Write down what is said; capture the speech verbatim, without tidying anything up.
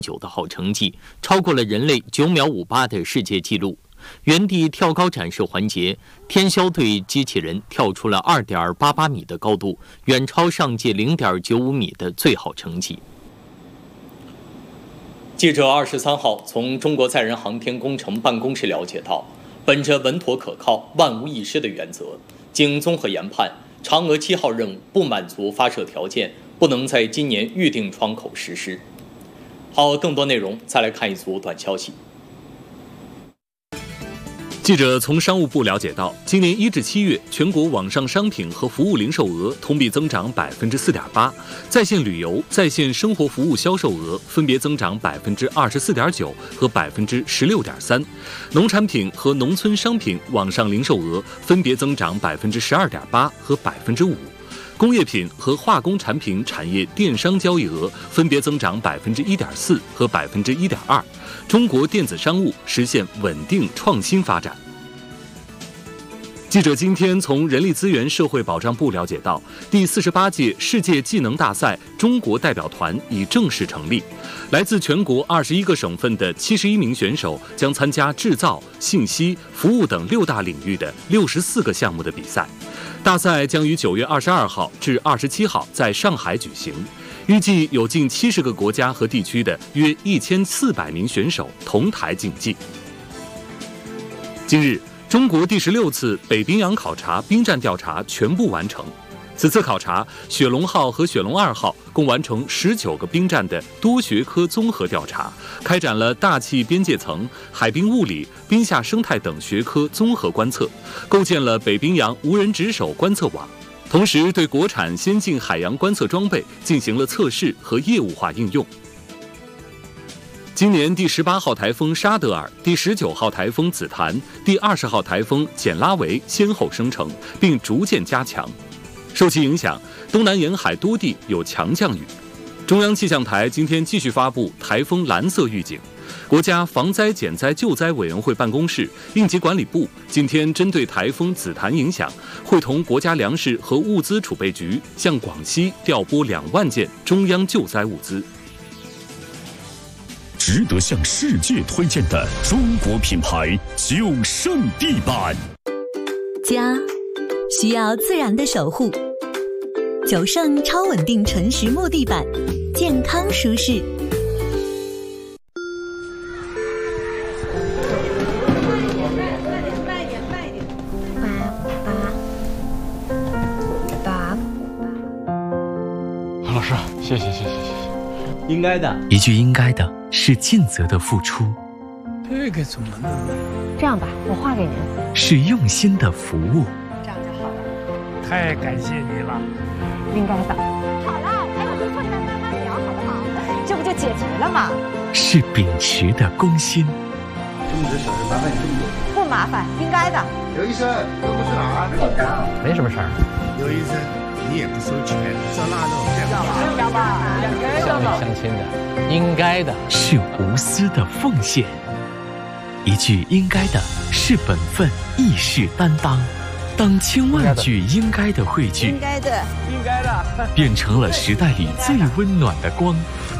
九的好成绩，超过了人类九秒五八的世界纪录。原地跳高展示环节，天霄队机器人跳出了二点八八米的高度，远超上届零点九五米的最好成绩。记者二十三号从中国载人航天工程办公室了解到，本着稳妥可靠、万无一失的原则，经综合研判，嫦娥七号任务不满足发射条件，不能在今年预定窗口实施。好，更多内容再来看一组短消息。 记者从商务部了解到，今年一至七月，全国网上商品和服务零售额同比增长百分之四点八，在线旅游、在线生活服务销售额分别增长百分之二十四点九和百分之十六点三，农产品和农村商品网上零售额分别增长百分之十二点八和百分之五。工业品和化工产品产业电商交易额分别增长百分之一点四和百分之一点二，中国电子商务实现稳定创新发展。记者今天从人力资源社会保障部了解到，第四十八届世界技能大赛中国代表团已正式成立，来自全国二十一个省份的七十一名选手将参加制造、信息、服务等六大领域的六十四个项目的比赛。大赛将于九月二十二号至二十七号在上海举行，预计有近七十个国家和地区的约一千四百名选手同台竞技。今日，中国第十六次北冰洋考察冰战调查全部完成。此次考察，雪龙号和雪龙二号共完成十九个冰站的多学科综合调查，开展了大气边界层、海冰物理、冰下生态等学科综合观测，构建了北冰洋无人值守观测网。同时，对国产先进海洋观测装备进行了测试和业务化应用。今年第十八号台风沙德尔、第十九号台风紫檀、第二十号台风简拉维先后生成，并逐渐加强。受其影响，东南沿海多地有强降雨。中央气象台今天继续发布台风蓝色预警。国家防灾减灾救灾委员会办公室、应急管理部今天针对台风紫檀影响，会同国家粮食和物资储备局向广西调拨两万件中央救灾物资。 值得向世界推荐的中国品牌九胜地板。 家需要自然的守护，九胜超稳定纯实木地板，健康舒适。 慢点，慢点，爸爸，爸。 老师，谢谢，谢谢，谢谢。 应该的， 一句应该的是尽责的付出， 这个怎么弄？ 这样吧，我画给您。 是用心的服务。 这样就好了。 太感谢你了。 应该的。好了，还有回复你们慢慢聊，好不好？这不就解决了吗？ 是秉持的公心。 这么多小事麻烦你这么多。 不麻烦，应该的。 刘医生，都不是哪儿？ 没什么事儿。 刘医生，你也不收钱，这那那要吧， 乡里乡亲的，应该的。 是无私的奉献。一句应该的是本分，亦是担当。当千万句应该的汇聚， 应该的， 应该的， 变成了时代里最温暖的光。